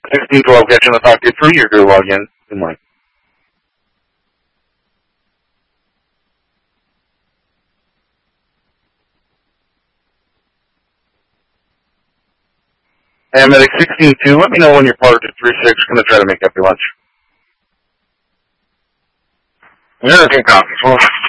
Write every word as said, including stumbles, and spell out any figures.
sixteen twelve catching the pocket through your group log in. Good morning. And Medic sixteen two, let me know when you're parked at three six. Going to try to make up your lunch. Yeah, okay, copy.